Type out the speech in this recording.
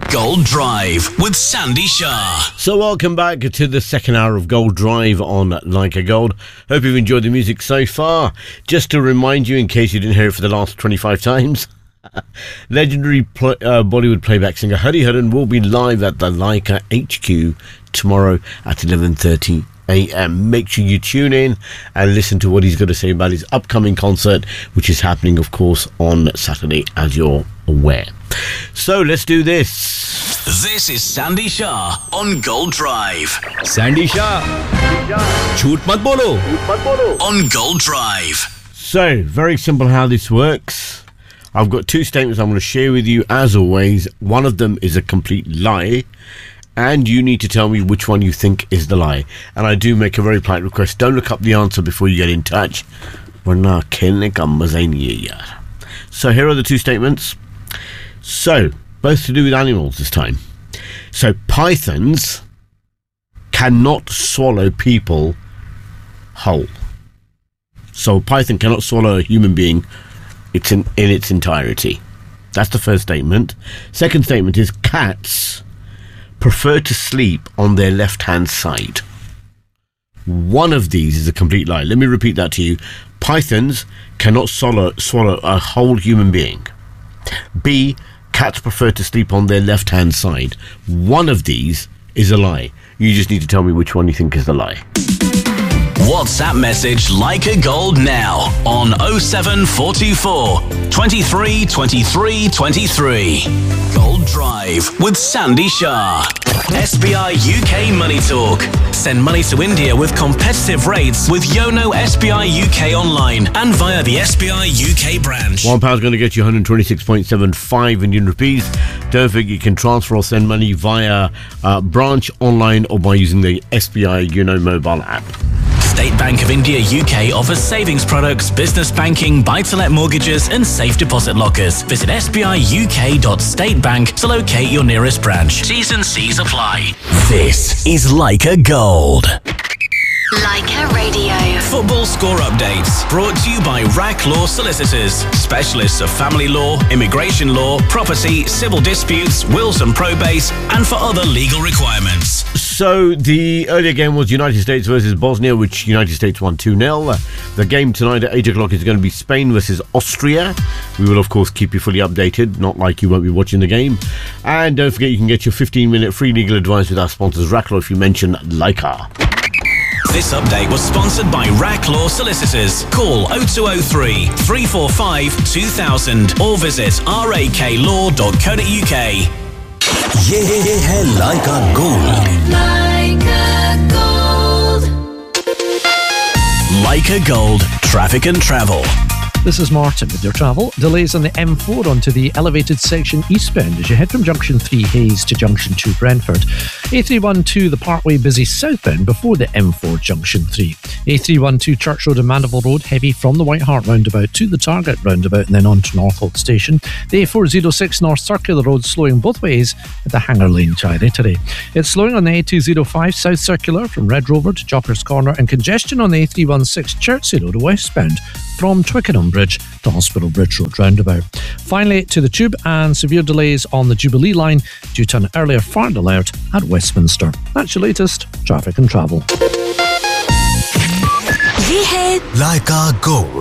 Gold Drive with Sandy Shah. So welcome back to the second hour of Gold Drive on Like a Gold. Hope you've enjoyed the music so far. Just to remind you, in case you didn't hear it for the last 25 times, legendary Bollywood playback singer Hari Haran will be live at the Leica HQ tomorrow at 11:30 a.m. Make sure you tune in and listen to what he's going to say about his upcoming concert, which is happening, of course, on Saturday, as you're aware. So let's do this. This is Sandy Shah on Gold Drive. Sandy Shah, झूठ मत बोलो on Gold Drive. So, very simple how this works. I've got two statements I'm going to share with you, as always. One of them is a complete lie, and you need to tell me which one you think is the lie. And I do make a very polite request. Don't look up the answer before you get in touch. वरना खेलने का मजा ही नहीं है यार. So here are the two statements. So, both to do with animals this time. So, pythons cannot swallow people whole. So, a python cannot swallow a human being in its entirety. That's the first statement. Second statement is cats prefer to sleep on their left-hand side. One of these is a complete lie. Let me repeat that to you. Pythons cannot swallow a whole human being. B, cats prefer to sleep on their left-hand side. One of these is a lie. You just need to tell me which one you think is the lie. WhatsApp message Like a Gold now on 07424 23 23 23. Gold Drive with Sandy Shah. SBI UK Money Talk. Send money to India with competitive rates with Yono SBI UK online and via the SBI UK branch. £1 going to get you 126.75 Indian rupees. Don't forget you can transfer or send money via branch, online, or by using the SBI Yono mobile app. State Bank of India UK offers savings products, business banking, buy-to-let mortgages and safe deposit lockers. Visit sbiuk.statebank to locate your nearest branch. T's and C's apply. This is Like a Gold. Leica Radio. Football score updates brought to you by RAC Law Solicitors, specialists of family law, immigration law, property, civil disputes, wills and probates, and for other legal requirements. So the earlier game was United States versus Bosnia, which United States won 2-0. The game tonight at 8 o'clock is going to be Spain versus Austria. We will, of course, keep you fully updated, not like you won't be watching the game. And don't forget you can get your 15-minute free legal advice with our sponsors RAC Law if you mention Leica. This update was sponsored by RAC Law Solicitors. Call 0203 345 2000 or visit raklaw.co.uk. ये है Like a Gold. Like a Gold, traffic and travel. This is Martin with your travel. Delays on the M4 onto the elevated section eastbound as you head from Junction 3 Hayes to Junction 2 Brentford. A312 the Parkway busy southbound before the M4 Junction 3. A312 Church Road and Mandeville Road heavy from the White Hart roundabout to the Target roundabout and then on to Northolt Station. The A406 North Circular Road slowing both ways at the Hanger Lane Chai-Rittery. It's slowing on the A205 South Circular from Red Rover to Jockers Corner and congestion on the A316 Chertsey Road westbound from Twickenham Bridge to Hospital Bridge Road roundabout. Finally, to the Tube and severe delays on the Jubilee line due to an earlier fire alert at Westminster. That's your latest traffic and travel. Like a Gold.